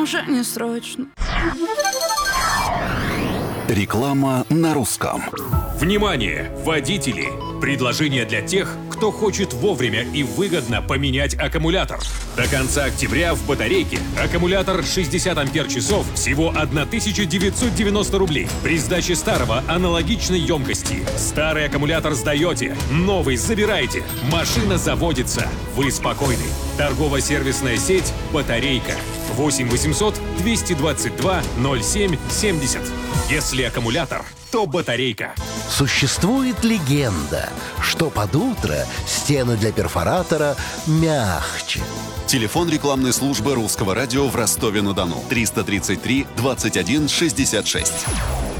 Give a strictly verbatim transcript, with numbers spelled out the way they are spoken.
уже не срочно. Реклама на русском. Внимание, водители! Предложение для тех, кто хочет вовремя и выгодно поменять аккумулятор. До конца октября в батарейке аккумулятор шестьдесят ампер-часов всего тысяча девятьсот девяносто рублей. При сдаче старого аналогичной емкости. Старый аккумулятор сдаете, новый забираете. Машина заводится. Вы спокойны. Торгово-сервисная сеть «Батарейка». восемь восемьсот двести двадцать два ноль семь семьдесят. Если аккумулятор, то батарейка. Существует легенда, что под утро стены для перфоратора мягче. Телефон рекламной службы Русского радио в Ростове-на-Дону. триста тридцать три двадцать один шестьдесят шесть.